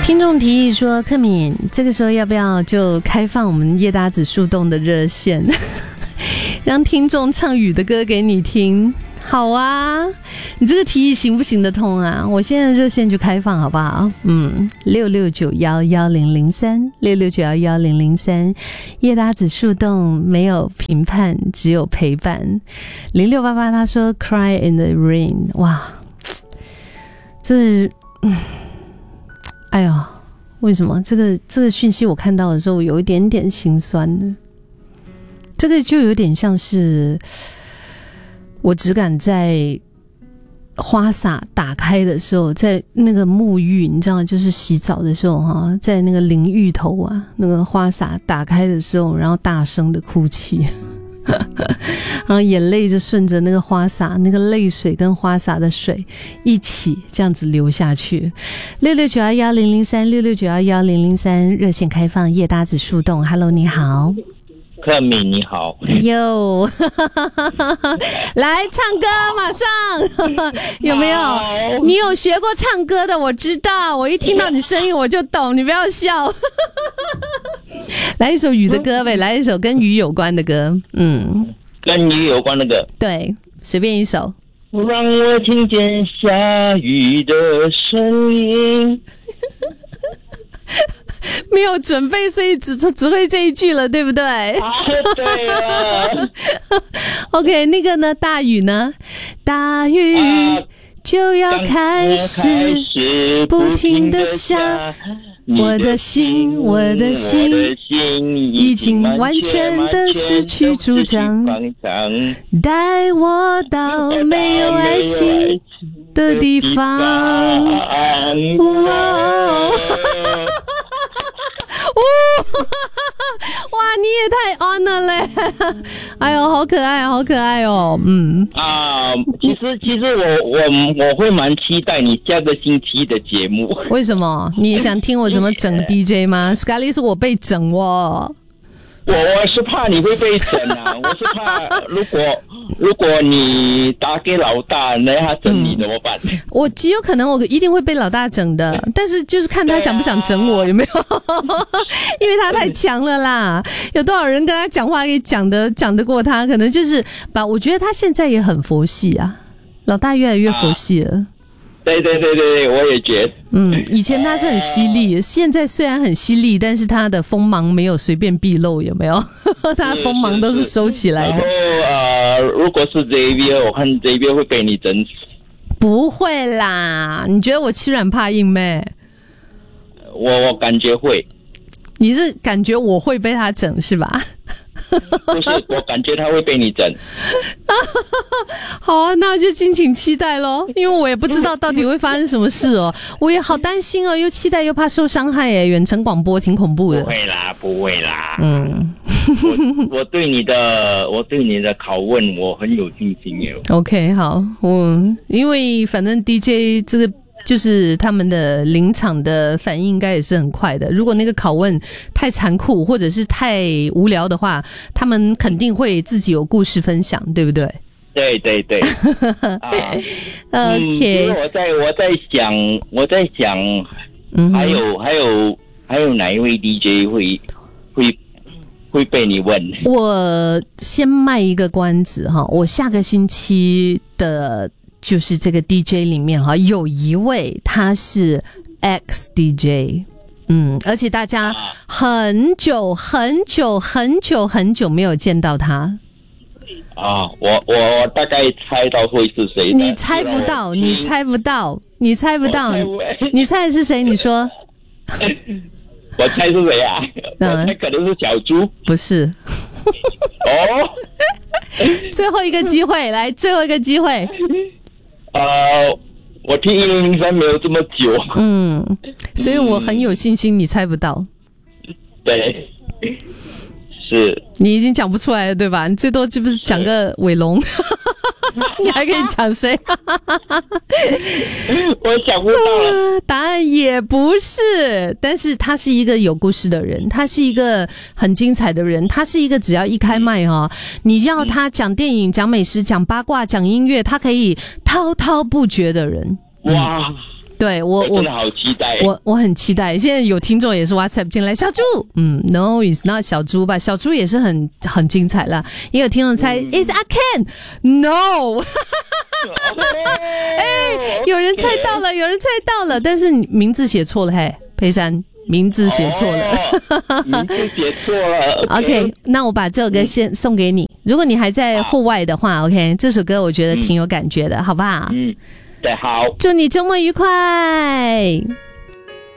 听众提议说，克敏这个时候要不要就开放我们叶搭子树洞的热线，让听众唱雨的歌给你听？好啊，你这个提议行不行得通啊？我现在热线就开放好不好？66911003，66911003，叶搭子树洞没有评判，只有陪伴。0688他说 Cry in the rain， 哇，这哎呦，为什么这个讯息我看到的时候有一点点心酸呢？这个就有点像是我只敢在花洒打开的时候，在那个沐浴，你知道，就是洗澡的时候哈，在那个淋浴头啊，那个花洒打开的时候，然后大声的哭泣。然后眼泪就顺着那个花洒，那个泪水跟花洒的水一起这样子流下去。66911003，66911003，热线开放，叶搭子树洞 ，Hello， 你好。 克敏你好， 哟，来唱歌，马上有没有？你有学过唱歌的，我知道，我一听到你声音我就懂，你不要笑。来一首雨的歌呗，来一首跟雨有关的歌， 跟雨有关的歌， 对，随便一首。 让我听见下雨的声音。 没有准备，所以只会这一句了，对不对？ 对了。 OK， 那个呢？大雨呢？大雨就要开始不停地下，我的心已经完全的失去主张，带我到没有爱情的地方。哇，你也太 on 了嘞！哎呦，好可爱，好可爱哦。 其实我会蛮期待你下个星期的节目。 为什么？你也想听我怎么整 DJ 吗？Scarlett 是我被整哦。 我是怕你会被整啊！我是怕如果你打给老大，那他整你怎么办？ 我极有可能我一定会被老大整的，但是就是看他想不想整我，有没有？因为他太强了啦，有多少人跟他讲话可以讲得过他？可能就是我觉得他现在也很佛系啊，老大越来越佛系了。 对，我也觉得。 以前他是很犀利，现在虽然很犀利，但是他的锋芒没有随便毕露，有没有？他的锋芒都是收起来的。 然后如果是 Xavier， 我看 Xavier 会被你整死。不会啦，你觉得我欺软怕硬咩？ 我感觉会。 你是感觉我会被他整是吧？ 不是，我感觉他会被你整。 好啊，那就敬请期待咯，因为我也不知道到底会发生什么事哦，我也好担心哦，又期待又怕受伤害耶，远程广播挺恐怖的。 不会啦。我对你的拷问我很有信心耶。 OK， 好，因为反正 DJ 这个就是他们的临场的反应应该也是很快的，如果那个拷问太残酷或者是太无聊的话，他们肯定会自己有故事分享，对不对？ 对。 OK， 我在想，还有哪一位 DJ 会被你问？ 我先卖一个关子哈，我下个星期的就是这个 DJ 里面哈，有一位他是 X DJ， 而且大家很久没有见到他。 我大概猜到会是谁。 你猜不到，你猜的是谁？你说。 我猜是谁啊？我猜可能是小猪。 不是。最后一个机会，来，最后一个机会。 我听1003没有这么久。 所以我很有信心你猜不到。 对。是你已经讲不出来了对吧？你最多是不是讲个伟龙？你还可以讲谁？ 我想不到了。 答案也不是，但是他是一个有故事的人，他是一个很精彩的人，他是一个只要一开麦你要他讲电影、讲美食、讲八卦、讲音乐，他可以滔滔不绝的人。 哇！ 对我真的好期待。 我很期待。现在有听众也是 WhatsApp 进来，小猪，No it's not 小猪吧？小猪也是很精彩啦。也有听众猜，It's a can，No 有人猜到了，有人猜到了，但是名字写错了，嘿，裴山。名字写错了， 名字写错了。 OK， 那我把这首歌先送给你。如果你还在户外的话 ，OK， 这首歌我觉得挺有感觉的，好不好？ 对，好。 祝你周末愉快。